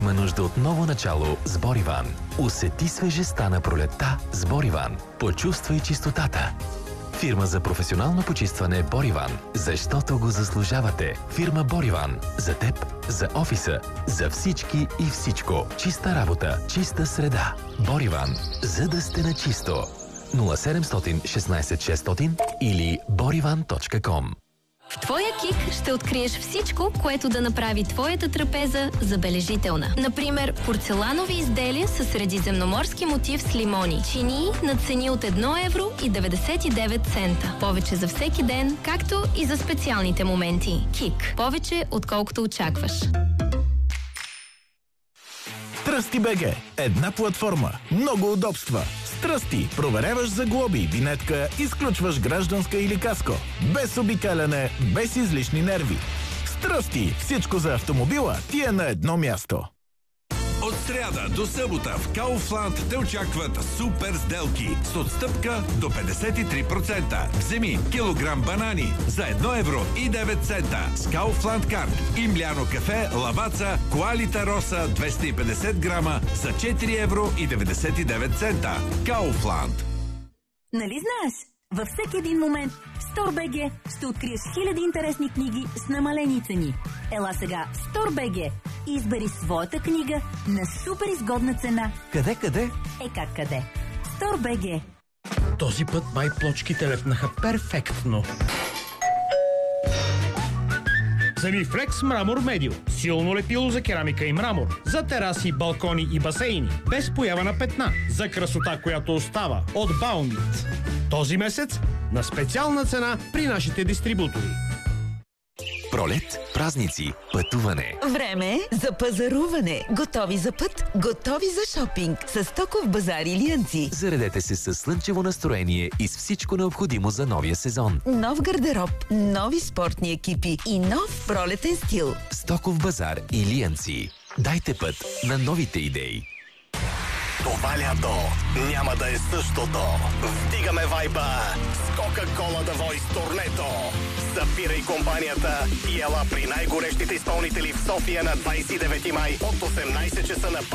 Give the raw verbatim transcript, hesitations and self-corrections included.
Има нужда от ново начало с Бориван. Усети свежестта на пролетта с Бориван. Почувствай чистотата. Фирма за професионално почистване Бориван. Защото го заслужавате. Фирма Бориван. За теб, за офиса, за всички и всичко. Чиста работа, чиста среда. Бориван. За да сте на чисто. нула седемстотин шестнайсет шестстотин или бориван точка ком. В твоя КИК ще откриеш всичко, което да направи твоята трапеза забележителна. Например, порцеланови изделия с средиземноморски мотив с лимони. Чинии на цени от едно евро и деветдесет и девет цента. Повече за всеки ден, както и за специалните моменти. КИК. Повече, отколкото очакваш. Тръсти БГ. Една платформа. Много удобства. С Тръсти проверяваш за глоби, винетка, изключваш гражданска или каско. Без обикаляне, без излишни нерви. С Тръсти всичко за автомобила ти е на едно място. От сряда до събота в Kaufland те очакват супер сделки с отстъпка до петдесет и три процента. Вземи килограм банани за едно евро и девет цента с Kaufland Card и мляно кафе Лаваца Qualita Rosa двеста и петдесет грама за четири евро и деветдесет и девет цента. Kaufland. Нали знаеш? Във всеки един момент в StoreBG ще откриеш хиляди интересни книги с намалени цени. Ела сега в StoreBG и избери своята книга на супер изгодна цена. Къде, къде? Е как къде? StoreBG. Този път май плочките лепнаха перфектно. Замифлекс Мрамор Медио. Силно лепило за керамика и мрамор. За тераси, балкони и басейни. Без поява на петна. За красота, която остава. От Баунит. Този месец на специална цена при нашите дистрибутори. Пролет, празници, пътуване. Време е за пазаруване. Готови за път, готови за шопинг. С Стоков базар Илиянци. Заредете се със слънчево настроение и с всичко необходимо за новия сезон. Нов гардероб, нови спортни екипи и нов пролетен стил. Стоков базар Илиянци. Дайте път на новите идеи. Това лято няма да е същото. Вдигаме вайба с Кока-Кола The Voice турнето. Събирай компанията и ела при най-горещите изпълнители в София на двайсет и девети май от осемнайсет часа на